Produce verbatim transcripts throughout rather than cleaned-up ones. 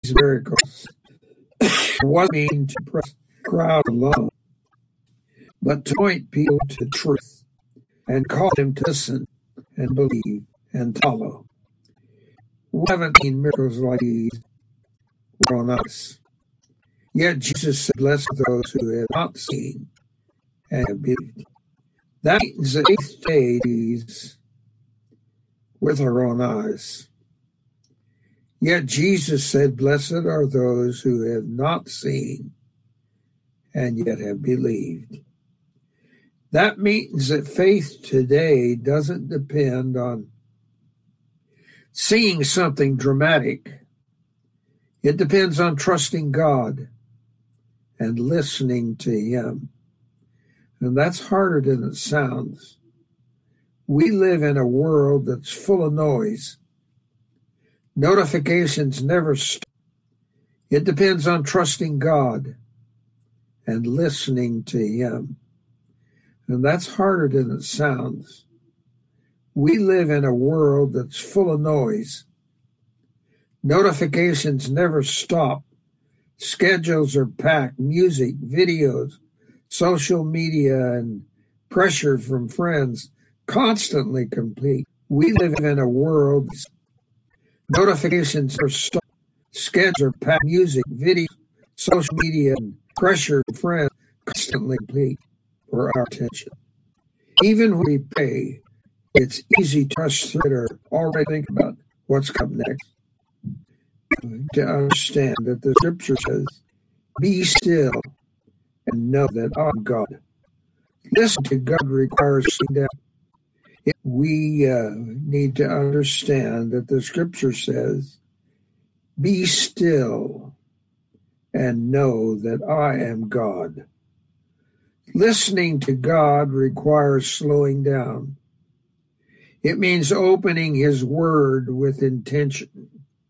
these miracles wasn't mean to press the crowd alone, but to point people to truth and call them to listen and believe and follow. We haven't seen miracles like these on us. Yet Jesus said, "Blessed are those who have not seen and have believed." That means that faith days with our own eyes. Yet Jesus said, "Blessed are those who have not seen and yet have believed." That means that faith today doesn't depend on seeing something dramatic. It depends on trusting God and listening to Him. And that's harder than it sounds. We live in a world that's full of noise. Notifications never stop. It depends on trusting God and listening to Him. And that's harder than it sounds. We live in a world that's full of noise. Notifications never stop. Schedules are packed. Music, videos, social media, and pressure from friends constantly complete. We live in a world that's notifications are stop. Schedules are packed. Music, video, social media, and pressure from friends constantly complete for our attention. Even when we pray, it's easy to rush through it or already think about what's coming next. To understand that the Scripture says, "Be still and know that I'm God." Listen to God requires sitting down. We uh, need to understand that the Scripture says, "Be still and know that I am God." Listening to God requires slowing down. It means opening His Word with intention.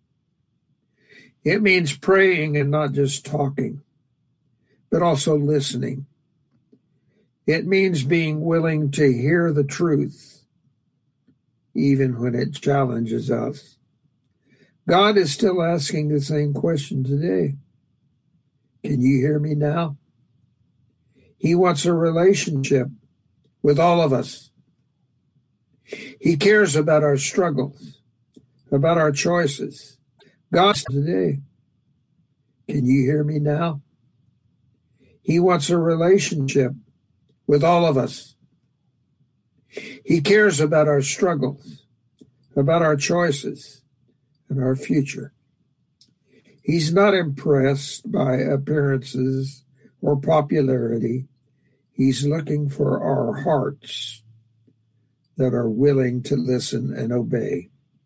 It means praying and not just talking, but also listening. It means being willing to hear the truth, even when it challenges us. God is still asking the same question today. Can you hear me now? He wants a relationship with all of us. He cares about our struggles, about our choices. God today. Can you hear me now? He wants a relationship with all of us. He cares about our struggles, about our choices, and our future. He's not impressed by appearances or popularity. He's looking for our hearts that are willing to listen and obey.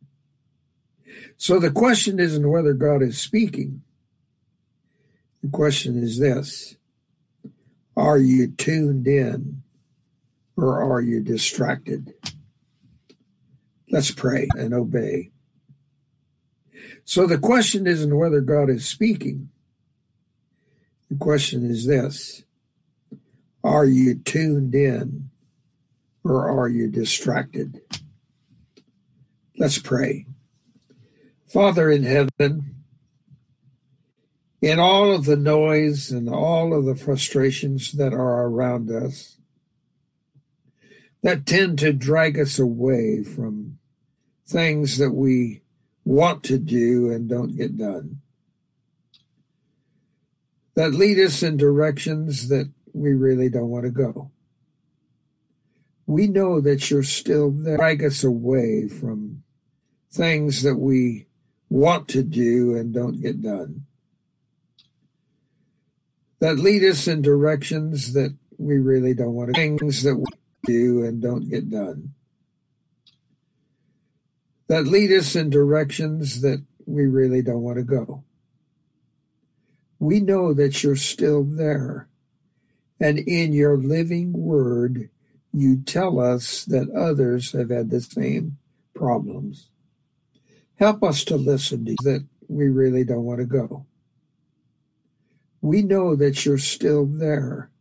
So the question isn't whether God is speaking. The question is this: are you tuned in or are you distracted? Let's pray and obey. So the question isn't whether God is speaking. The question is this: are you tuned in or are you distracted? Let's pray. Father in heaven, in all of the noise and all of the frustrations that are around us that tend to drag us away from things that we want to do and don't get done, that lead us in directions that we really don't want to go. We know that you're still there, drag us away from things that we want to do and don't get done, that lead us in directions that we really don't want to, things that we do and don't get done, that lead us in directions that we really don't want to go. We know that you're still there, and in your living word, you tell us that others have had the same problems. Help us to listen to that we really don't want to go. We know that you're still there,